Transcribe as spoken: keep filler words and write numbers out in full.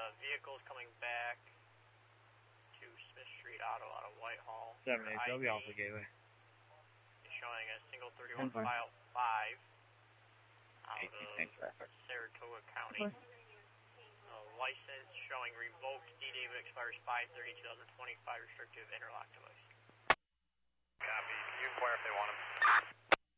uh, vehicles coming back to Smith Street Auto out of Whitehall. seven eight, they'll be off the gateway. Showing a single thirty-one file five out of Saratoga County. Uh, license showing revoked, D-Date expires five thirty twenty twenty-five, restrictive interlock device. Copy. You inquire if they want them.